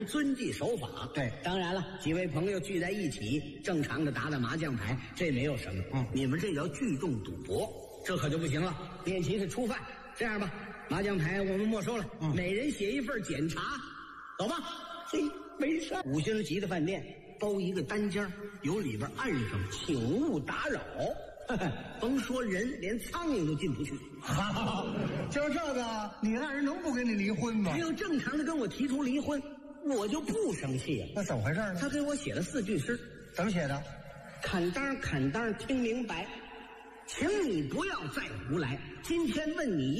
遵纪守法。 对， 当然了，几位朋友聚在一起，正常的打打麻将牌，这没有什么。你们这叫聚众赌博，这可就不行了。练棋是初犯，这样吧，麻将牌我们没收了，每人写一份检查，走吧。嘿，没事。5星级的饭店包一个单间，有里边按上请勿打扰。甭说人，连苍蝇都进不去。 就这个，你爱人能不跟你离婚吗？ 他要正常的跟我提出离婚，我就不生气了。 那怎么回事呢？ 他给我写了4句诗， 怎么写的？ 砍当砍当，听明白，请你不要再胡来。今天问你